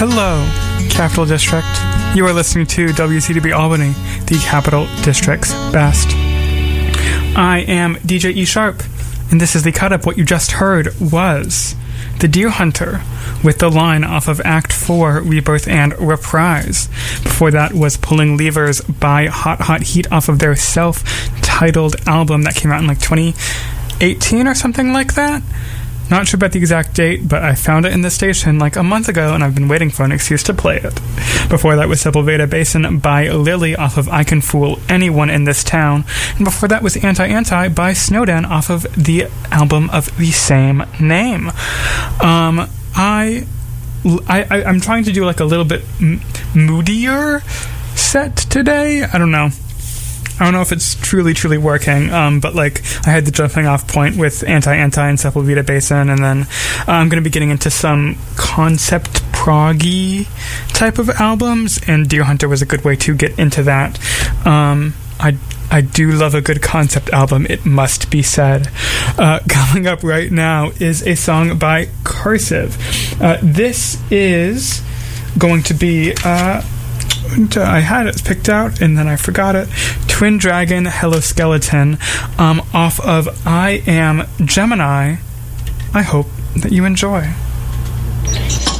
Hello, Capital District. You are listening to WCDB Albany, the Capital District's best. I am DJ E Sharp, and this is the cut-up. What you just heard was The Deer Hunter, with the line off of Act 4, Rebirth and Reprise. Before that was Pulling Levers by Hot Hot Heat off of their self-titled album that came out in like 2018 or something like that. Not sure about the exact date, but I found it in the station like a month ago, and I've been waiting for an excuse to play it. Before that was Sepulveda Basin by Lily off of I Can Fool Anyone in This Town. And before that was Anti-Anti by Snowden off of the album of the same name. I'm trying to do like a little bit moodier set today. I don't know if it's truly working, but like I had the jumping off point with Anti-Anti and Sepulveda Basin, and then I'm going to be getting into some concept proggy type of albums, and Deer Hunter was a good way to get into that. I do love a good concept album, it must be said. Coming up right now is a song by Cursive. This is going to be... I had it picked out and then I forgot it. Twin Dragon Hello Skeleton off of I Am Gemini. I hope that you enjoy.